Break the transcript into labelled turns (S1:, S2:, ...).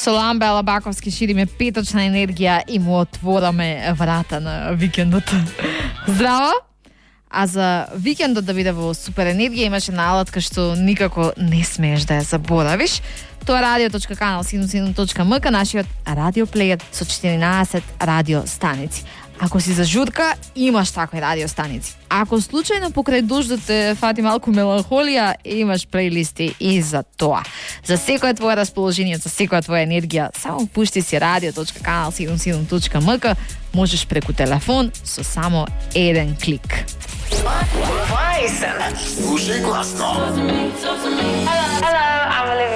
S1: Солан Белабаковски шириме петочна енергија и му отвораме врата на викендот. Здраво! А за викендот да биде во супер енергија имаше наалатка што никако не смееш да ја заборавиш. Тоа radio.kanal77.mk, нашиот радиоплеер со 14 радиостаници. Ако си за журка, имаш такви радиостаници. Ако случајно покрај дождот те фати малку меланхолија, имаш плейлисти и за тоа. За секоја твоја расположение, за секоја твоја енергија, само пушти си radio.kanal77.mk, можеш преку телефон со само еден клик.
S2: Слушај гласно.